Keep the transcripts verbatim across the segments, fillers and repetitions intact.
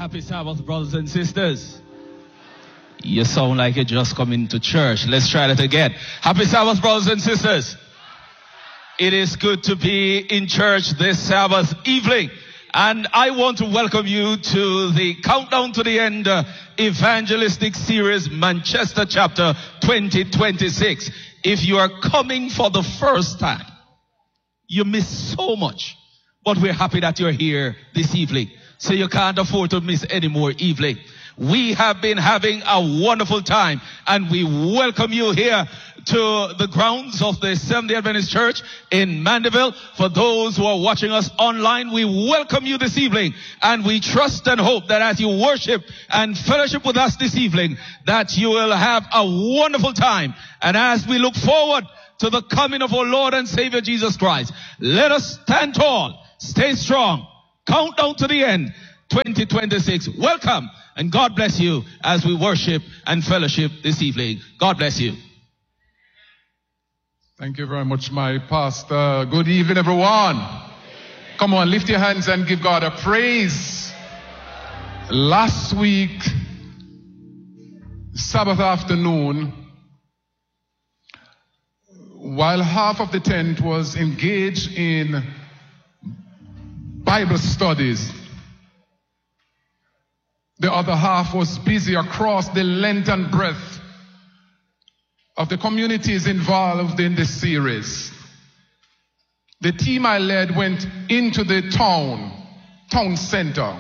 Happy Sabbath, brothers and sisters. You sound like you just come into church. Let's try that again. Happy Sabbath, brothers and sisters. It is good to be in church this Sabbath evening. And I want to welcome you to the Countdown to the End uh, Evangelistic Series, Manchester Chapter twenty twenty-six. If you are coming for the first time, you miss so much. But we're happy that you're here this evening. So you can't afford to miss any more evening. We have been having a wonderful time, and we welcome you here to the grounds of the Seventh-day Adventist Church in Mandeville. For those who are watching us online, we welcome you this evening, and we trust and hope that as you worship and fellowship with us this evening, that you will have a wonderful time. And as we look forward to the coming of our Lord and Savior Jesus Christ, let us stand tall, stay strong, count down to the end, twenty twenty-six. Welcome. And God bless you as we worship and fellowship this evening. God bless you. Thank you very much, my pastor. Good evening, everyone. Come on, lift your hands and give God a praise. Last week, Sabbath afternoon, while half of the tent was engaged in Bible studies, the other half was busy across the length and breadth of the communities involved in this series. The team I led went into the town, town center.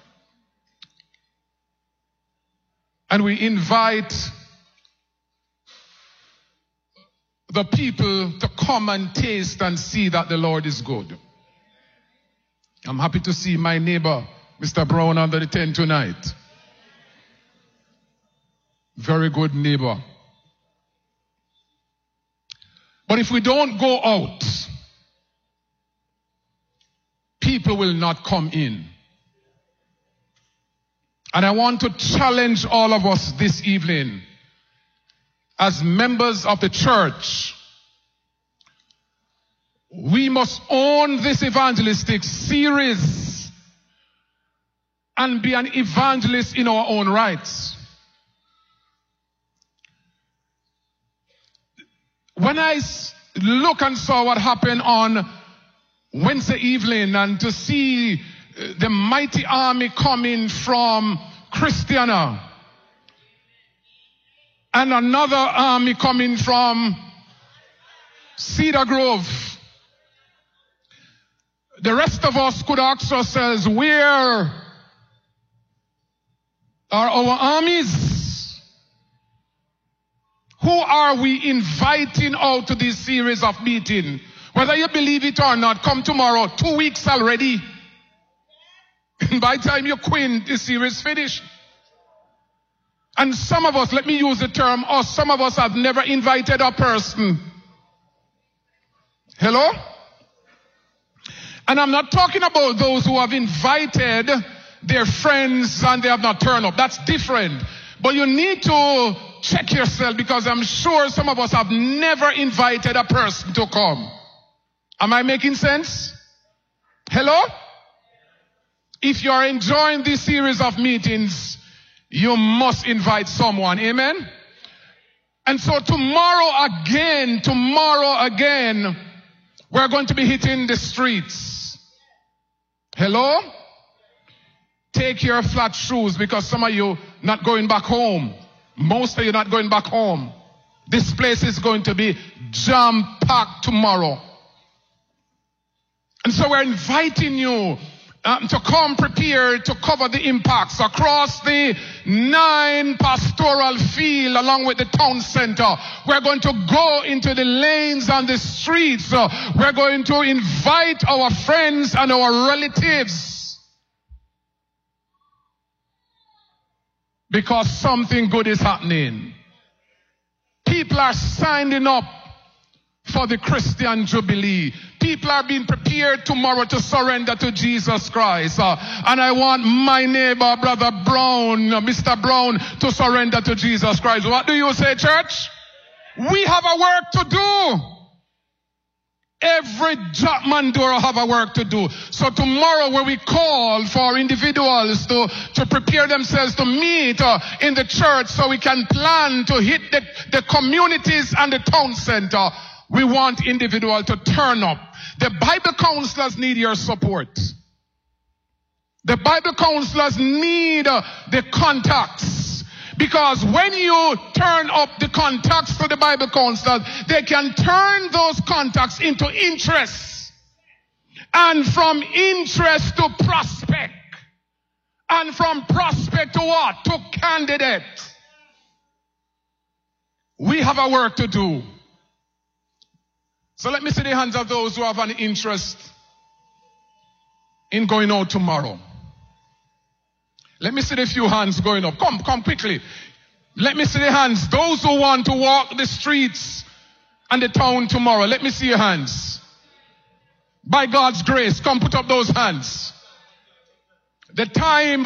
And we invite the people to come and taste and see that the Lord is good. I'm happy to see my neighbor, Mister Brown, under the tent tonight. Very good neighbor. But if we don't go out, people will not come in. And I want to challenge all of us this evening, as members of the church, we must own this evangelistic series and be an evangelist in our own rights. When I look and saw what happened on Wednesday evening, and to see the mighty army coming from Christiana, and another army coming from Cedar Grove, the rest of us could ask ourselves, where are our armies? Who are we inviting out to this series of meeting? Whether you believe it or not, come tomorrow, two weeks already. And by the time you quit, the series finished. And some of us, let me use the term, or some of us have never invited a person. Hello? And I'm not talking about those who have invited their friends and they have not turned up. That's different. But you need to check yourself, because I'm sure some of us have never invited a person to come. Am I making sense? Hello? If you are enjoying this series of meetings, you must invite someone. Amen? And so tomorrow again, tomorrow again, we're going to be hitting the streets. Hello? Take your flat shoes, because some of you not going back home. Most of you not going back home. This place is going to be jam-packed tomorrow. And so we're inviting you um, to come prepared to cover the impacts across the nine pastoral field along with the town center. We're going to go into the lanes and the streets. Uh, we're going to invite our friends and our relatives, because something good is happening. People are signing up for the Christian Jubilee. People are being prepared tomorrow to surrender to Jesus Christ. Uh, and I want my neighbor, Brother Brown, uh, Mister Brown, to surrender to Jesus Christ. What do you say, church? We have a work to do. Every job man door have a work to do. So tomorrow when we call for individuals to, to prepare themselves to meet uh, in the church so we can plan to hit the, the communities and the town center, we want individuals to turn up. The Bible counselors need your support. The Bible counselors need uh, the contacts. Because when you turn up the contacts to the Bible counselors, they can turn those contacts into interest. And from interest to prospect. And from prospect to what? To candidate. We have a work to do. So let me see the hands of those who have an interest in going out tomorrow. Let me see the few hands going up. Come, come quickly. Let me see the hands. Those who want to walk the streets and the town tomorrow. Let me see your hands. By God's grace, come put up those hands. The time